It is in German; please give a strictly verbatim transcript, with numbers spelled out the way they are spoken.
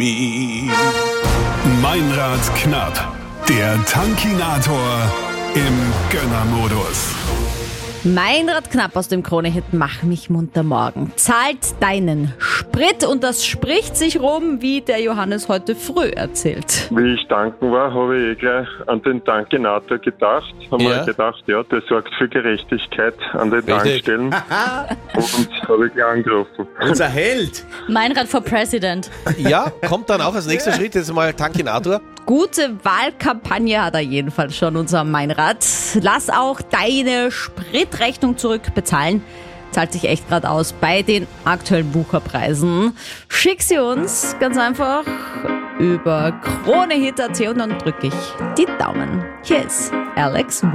Meinrad knapp, der Tankinator im Gönnermodus. Meinrad Knapp aus dem Krone-Hit Mach mich munter morgen zahlt deinen Sprit und das spricht sich rum, wie der Johannes heute früh erzählt. Wie ich tanken war, habe ich eh gleich an den Tankinator gedacht. Haben Ja. wir gedacht, ja, der sorgt für Gerechtigkeit an den Richtig. Tankstellen. Und habe ich gleich angerufen. Unser Held. Meinrad for President. Ja, kommt dann auch als nächster Schritt jetzt mal Tankinator. Gute Wahlkampagne hat er jedenfalls schon, unser Meinrad. Lass auch deine Spritrechnung zurückbezahlen. Zahlt sich echt gerade aus bei den aktuellen Bucherpreisen. Schick sie uns ganz einfach über kronehit punkt at und dann drücke ich die Daumen. Hier ist Alex